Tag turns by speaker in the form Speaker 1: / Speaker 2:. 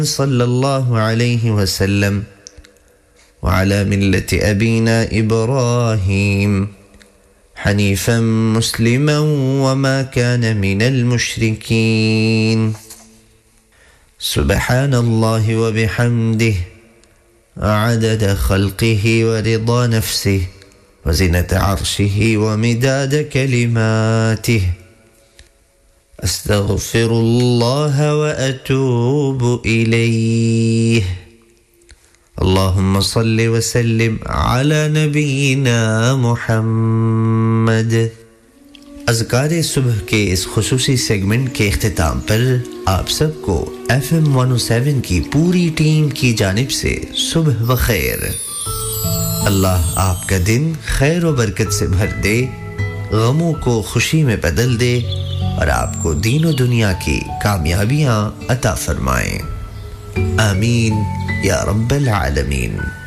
Speaker 1: सल्लल्लाहु अलैहि वसल्लम व अला मिल्लति अबीना इब्राहीम हनीफन मुस्लिमन व मा कान मिनल मुशरिकीन। सुब्हानल्लाहि व बिहम्दिहि अदद खल्क़िहि व रिदा नफ्सिहि व ज़ीनत अर्शिहि व मिदाद कलिमातिहि। अस्तग़फ़िरुल्लाह व अतूबु इलैहि। अल्लाहुम्मा सल्लि व सल्लिम अला नबीना मुहम्मद। अज़कारे सुबह के इस खुसूसी सेगमेंट के इख्तिताम पर आप सबको FM 107 की पूरी टीम की जानिब से सुबह व खैर। अल्लाह आपका दिन खैर व बरकत से भर दे, गमों को खुशी में बदल दे और आपको दीन और दुनिया की कामयाबियां अता फरमाएं। आमीन या रब्बल आलमीन।